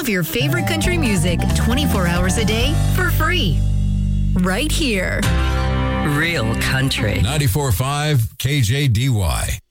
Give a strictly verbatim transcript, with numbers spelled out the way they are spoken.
of your favorite country music twenty-four hours a day for free. Right here. Real country. ninety-four point five K J D Y.